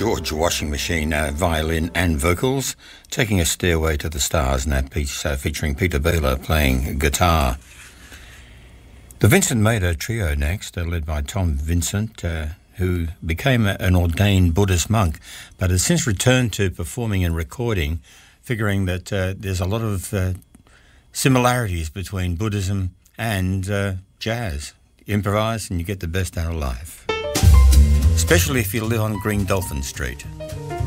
George Washing Machine, violin and vocals, taking a stairway to the stars, and that piece featuring Peter Beeler playing guitar. The Vincent Maida Trio next, led by Tom Vincent, who became an ordained Buddhist monk, but has since returned to performing and recording, figuring that there's a lot of similarities between Buddhism and jazz. Improvise and you get the best out of life. Especially if you live on Green Dolphin Street.